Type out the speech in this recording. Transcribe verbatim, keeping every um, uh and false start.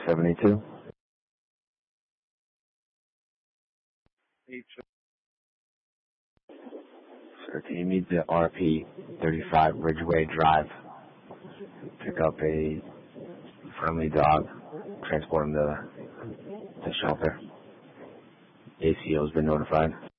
seventy-two. Sir, can you meet the R P thirty-five Ridgeway Drive? Pick up a friendly dog, transport him to the shelter. A C O has been notified.